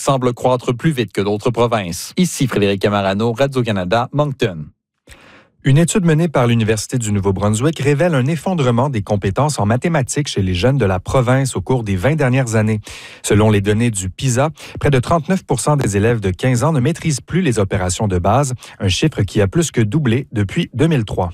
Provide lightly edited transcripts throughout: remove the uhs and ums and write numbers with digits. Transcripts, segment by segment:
semble croître plus vite que d'autres provinces. Ici Frédéric Camarano, Radio-Canada, Moncton. Une étude menée par l'Université du Nouveau-Brunswick révèle un effondrement des compétences en mathématiques chez les jeunes de la province au cours des 20 dernières années. Selon les données du PISA, près de 39 % des élèves de 15 ans ne maîtrisent plus les opérations de base, un chiffre qui a plus que doublé depuis 2003.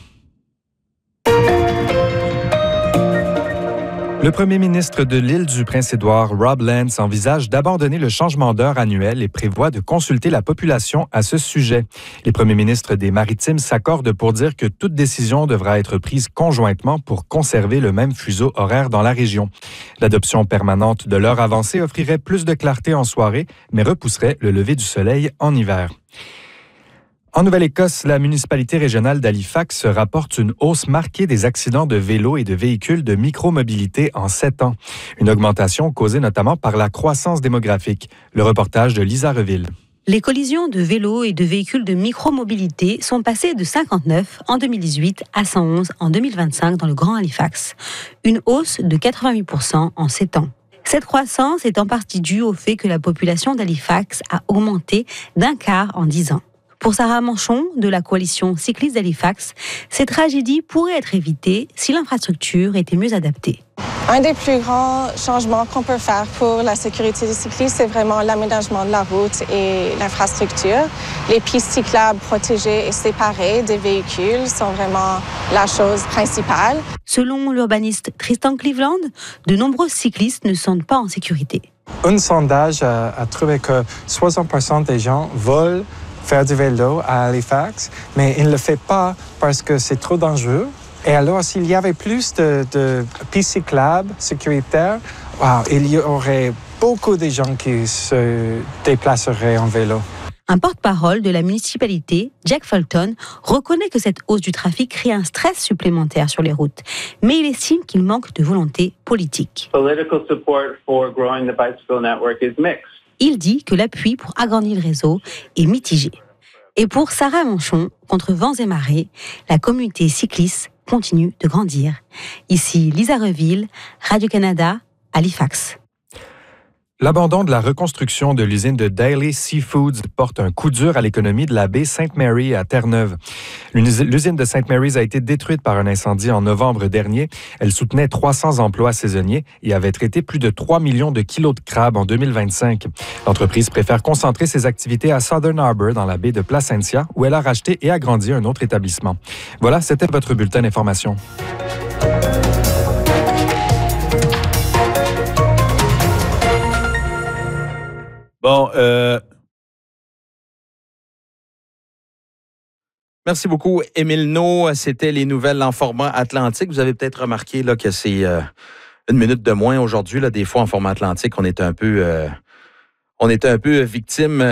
Le premier ministre de l'île du Prince-Édouard, Rob Lance, envisage d'abandonner le changement d'heure annuel et prévoit de consulter la population à ce sujet. Les premiers ministres des Maritimes s'accordent pour dire que toute décision devra être prise conjointement pour conserver le même fuseau horaire dans la région. L'adoption permanente de l'heure avancée offrirait plus de clarté en soirée, mais repousserait le lever du soleil en hiver. En Nouvelle-Écosse, la municipalité régionale d'Halifax rapporte une hausse marquée des accidents de vélos et de véhicules de micromobilité en 7 ans. Une augmentation causée notamment par la croissance démographique. Le reportage de Lisa Reville. Les collisions de vélos et de véhicules de micromobilité sont passées de 59 en 2018 à 111 en 2025 dans le Grand Halifax. Une hausse de 88 % en 7 ans. Cette croissance est en partie due au fait que la population d'Halifax a augmenté d'un quart en 10 ans. Pour Sarah Manchon, de la coalition cycliste d'Halifax, ces tragédies pourraient être évitées si l'infrastructure était mieux adaptée. Un des plus grands changements qu'on peut faire pour la sécurité des cyclistes, c'est vraiment l'aménagement de la route et l'infrastructure. Les pistes cyclables protégées et séparées des véhicules sont vraiment la chose principale. Selon l'urbaniste Tristan Cleveland, de nombreux cyclistes ne sont pas en sécurité. Un sondage a trouvé que 60% des gens veulent faire du vélo à Halifax, mais ils ne le font pas parce que c'est trop dangereux. Et alors, s'il y avait plus de pistes cyclables sécuritaires, il y aurait beaucoup de gens qui se déplaceraient en vélo. Un porte-parole de la municipalité, Jack Fulton, reconnaît que cette hausse du trafic crée un stress supplémentaire sur les routes, mais il estime qu'il manque de volonté politique. Political support for growing the bicycle network is mixed. Il dit que l'appui pour agrandir le réseau est mitigé. Et pour Sarah Manchon, contre vents et marées, la communauté cycliste continue de grandir. Ici Lisa Reville, Radio-Canada, Halifax. L'abandon de la reconstruction de l'usine de Daly Seafoods porte un coup dur à l'économie de la baie St. Mary à Terre-Neuve. L'usine de St. Mary's a été détruite par un incendie en novembre dernier. Elle soutenait 300 emplois saisonniers et avait traité plus de 3 millions de kilos de crabes en 2025. L'entreprise préfère concentrer ses activités à Southern Harbour dans la baie de Placentia, où elle a racheté et agrandi un autre établissement. Voilà, c'était votre bulletin d'information. Bon, merci beaucoup, Émile No. C'était les nouvelles en format atlantique. Vous avez peut-être remarqué là, que c'est une minute de moins aujourd'hui. Là, des fois, en format atlantique, on est un peu victime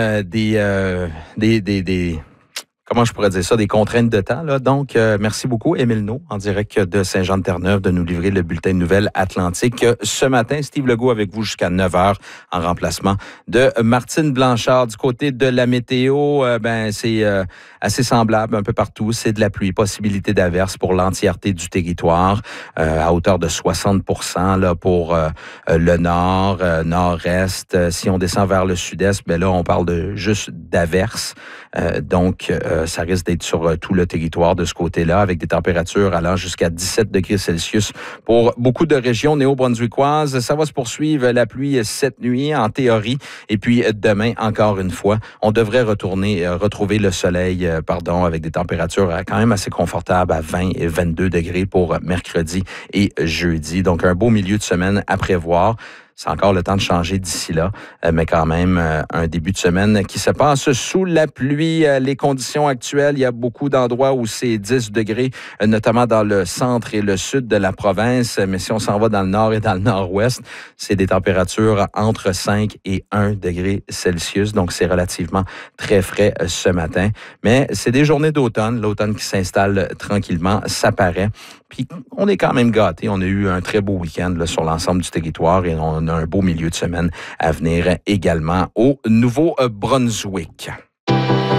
des comment je pourrais dire ça, des contraintes de temps. Là. Donc, merci beaucoup, Émile No, en direct de Saint-Jean-de-Terre-Neuve, de nous livrer le bulletin de nouvelles atlantique. Ce matin, Steve Legault avec vous jusqu'à 9h en remplacement de Martine Blanchard. Du côté de la météo, c'est assez semblable un peu partout. C'est de la pluie, possibilité d'averse pour l'entièreté du territoire, à hauteur de 60% là, pour le nord, nord-est. Si on descend vers le sud-est, là, on parle de juste d'averse. Donc, ça risque d'être sur tout le territoire de ce côté-là, avec des températures allant jusqu'à 17 degrés Celsius pour beaucoup de régions néo-brunswickoises. Ça va se poursuivre, la pluie cette nuit, en théorie. Et puis, demain, encore une fois, on devrait retrouver le soleil, avec des températures quand même assez confortables à 20 et 22 degrés pour mercredi et jeudi. Donc, un beau milieu de semaine à prévoir. C'est encore le temps de changer d'ici là, mais quand même un début de semaine qui se passe sous la pluie. Les conditions actuelles, il y a beaucoup d'endroits où c'est 10 degrés, notamment dans le centre et le sud de la province. Mais si on s'en va dans le nord et dans le nord-ouest, c'est des températures entre 5 et 1 degré Celsius. Donc, c'est relativement très frais ce matin. Mais c'est des journées d'automne. L'automne qui s'installe tranquillement, ça paraît. Puis, on est quand même gâtés. On a eu un très beau week-end là, sur l'ensemble du territoire et on a un beau milieu de semaine à venir également au Nouveau-Brunswick.